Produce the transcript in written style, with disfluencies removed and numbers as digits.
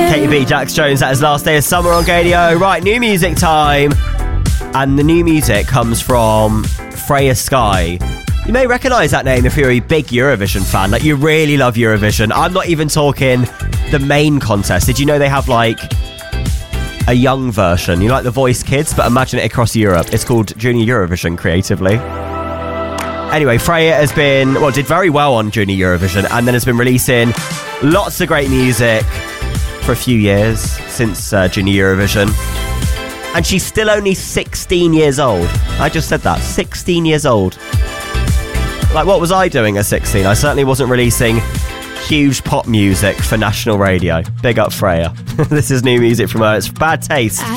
Katie B, Jax Jones, that is Last Day of Summer on Gadio. Right, new music time. And the new music comes from Freya Sky. You may recognise that name if you're a big Eurovision fan. Like, you really love Eurovision. I'm not even talking the main contest. Did you know they have, like, a young version? You know, like The Voice Kids, but imagine it across Europe. It's called Junior Eurovision, creatively. Anyway, Freya did very well on Junior Eurovision, and then has been releasing lots of great music for a few years since Junior Eurovision. And she's still only 16 years old. I just said that. 16 years old. Like, what was I doing at 16? I certainly wasn't releasing huge pop music for national radio. Big up Freya. This is new music from her. It's Bad Taste.